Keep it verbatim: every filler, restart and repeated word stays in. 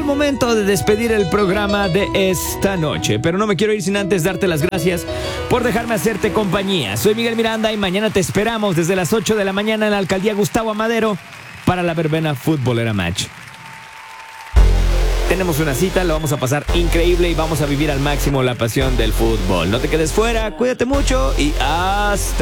el momento de despedir el programa de esta noche. Pero no me quiero ir sin antes darte las gracias por dejarme hacerte compañía. Soy Miguel Miranda y mañana te esperamos desde las ocho de la mañana en la Alcaldía Gustavo Amadero para la verbena futbolera match. Tenemos una cita, lo vamos a pasar increíble y vamos a vivir al máximo la pasión del fútbol. No te quedes fuera, cuídate mucho y hasta